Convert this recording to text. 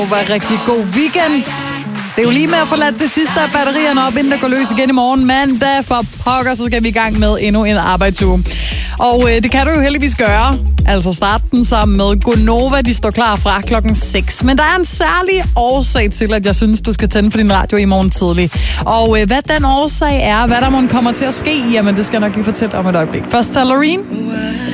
var rigtig god weekend. Det er jo lige med at få ladt det sidste af batterierne op, inden der går løs igen i morgen mandag. For pokker, så skal vi i gang med endnu en arbejdsuge. Og det kan du jo heldigvis gøre. Altså starte den sammen med Gonova. De står klar fra klokken 6. Men der er en særlig årsag til, at jeg synes, du skal tænde for din radio i morgen tidlig. Og hvad den årsag er, hvad der må kommer til at ske, jamen det skal jeg nok lige fortælle om et øjeblik. Først er Loreen.